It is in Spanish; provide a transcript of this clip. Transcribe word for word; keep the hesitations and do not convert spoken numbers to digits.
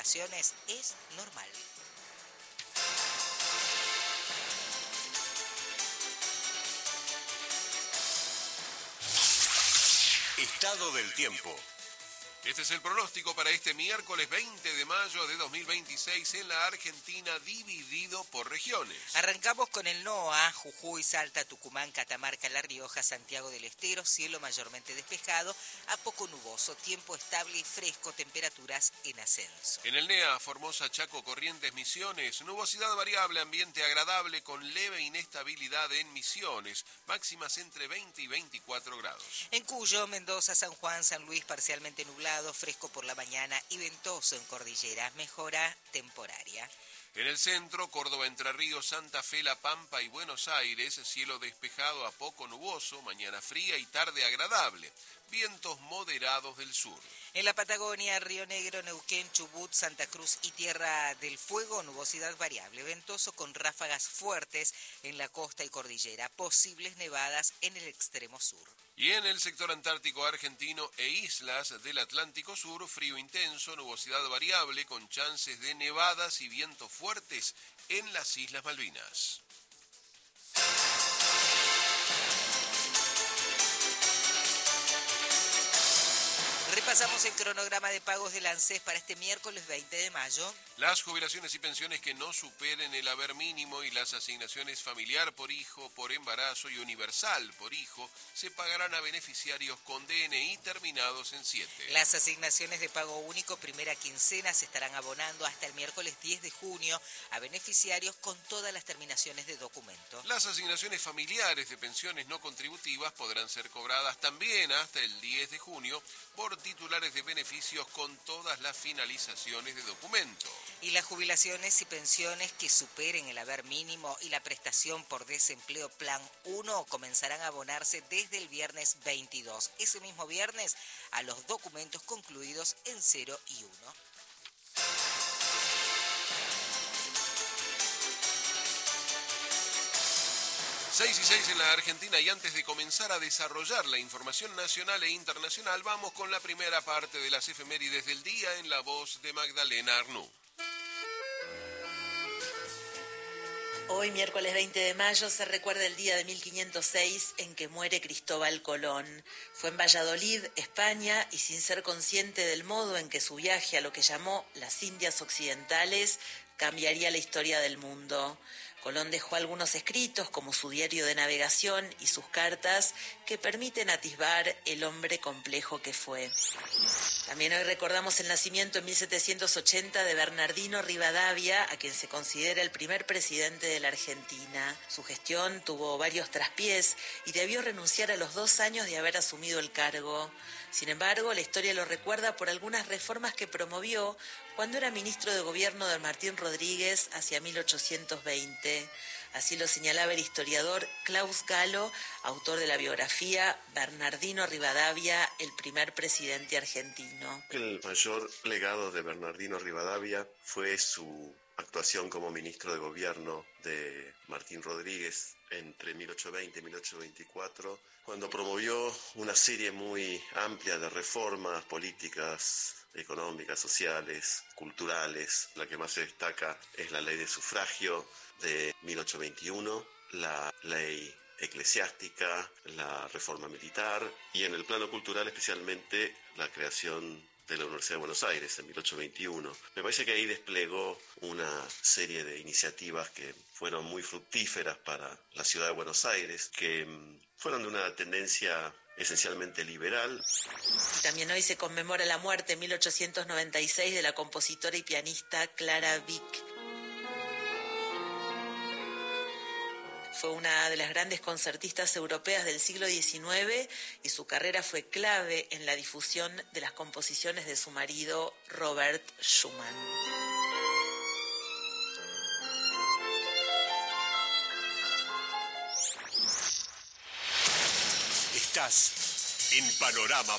estaciones es normal. Estado del tiempo. Este es el pronóstico para este miércoles veinte de mayo de dos mil veintiséis en la Argentina, dividido por regiones. Arrancamos con el NOA, Jujuy, Salta, Tucumán, Catamarca, La Rioja, Santiago del Estero, cielo mayormente despejado, a poco nuboso, tiempo estable y fresco, temperaturas en ascenso. En el NEA, Formosa, Chaco, Corrientes, Misiones, nubosidad variable, ambiente agradable con leve inestabilidad en Misiones, máximas entre veinte y veinticuatro grados. En Cuyo, Mendoza, San Juan, San Luis, parcialmente nublado, fresco por la mañana y ventoso en cordilleras, mejora temporaria. En el centro, Córdoba, Entre Ríos, Santa Fe, La Pampa y Buenos Aires, cielo despejado a poco nuboso, mañana fría y tarde agradable, vientos moderados del sur. En la Patagonia, Río Negro, Neuquén, Chubut, Santa Cruz y Tierra del Fuego, nubosidad variable, ventoso con ráfagas fuertes en la costa y cordillera, posibles nevadas en el extremo sur. Y en el sector antártico argentino e islas del Atlántico Sur, frío intenso, nubosidad variable con chances de nevadas y vientos fuertes en las Islas Malvinas. Repasamos el cronograma de pagos del ANSES para este miércoles veinte de mayo. Las jubilaciones y pensiones que no superen el haber mínimo y las asignaciones familiar por hijo, por embarazo y universal por hijo se pagarán a beneficiarios con D N I terminados en siete. Las asignaciones de pago único primera quincena se estarán abonando hasta el miércoles diez de junio a beneficiarios con todas las terminaciones de documento. Las asignaciones familiares de pensiones no contributivas podrán ser cobradas también hasta el diez de junio por titulares de beneficios con todas las finalizaciones de documento. Y las jubilaciones y pensiones que superen el haber mínimo y la prestación por desempleo Plan uno comenzarán a abonarse desde el viernes veintidós. Ese mismo viernes a los documentos concluidos en cero y uno. seis y seis en la Argentina, y antes de comenzar a desarrollar la información nacional e internacional, vamos con la primera parte de las efemérides del día en la voz de Magdalena Arnú. Hoy, miércoles veinte de mayo, se recuerda el día de mil quinientos seis en que muere Cristóbal Colón. Fue en Valladolid, España, y sin ser consciente del modo en que su viaje a lo que llamó las Indias Occidentales cambiaría la historia del mundo. Colón dejó algunos escritos, como su diario de navegación y sus cartas, que permiten atisbar el hombre complejo que fue. También hoy recordamos el nacimiento en mil setecientos ochenta de Bernardino Rivadavia, a quien se considera el primer presidente de la Argentina. Su gestión tuvo varios traspiés y debió renunciar a los dos años de haber asumido el cargo. Sin embargo, la historia lo recuerda por algunas reformas que promovió cuando era ministro de gobierno de Martín Rodríguez hacia mil ochocientos veinte. Así lo señalaba el historiador Klaus Galo, autor de la biografía Bernardino Rivadavia, el primer presidente argentino. El mayor legado de Bernardino Rivadavia fue su actuación como ministro de gobierno de Martín Rodríguez entre mil ochocientos veinte y mil ochocientos veinticuatro, cuando promovió una serie muy amplia de reformas políticas, económicas, sociales, culturales. La que más se destaca es la ley de sufragio de mil ochocientos veintiuno, la ley eclesiástica, la reforma militar y en el plano cultural especialmente la creación de la Universidad de Buenos Aires en mil ochocientos veintiuno. Me parece que ahí desplegó una serie de iniciativas que fueron muy fructíferas para la ciudad de Buenos Aires, que fueron de una tendencia esencialmente liberal. También hoy se conmemora la muerte en mil ochocientos noventa y seis de la compositora y pianista Clara Wieck. Fue una de las grandes concertistas europeas del siglo diecinueve y su carrera fue clave en la difusión de las composiciones de su marido Robert Schumann. Estás en Panorama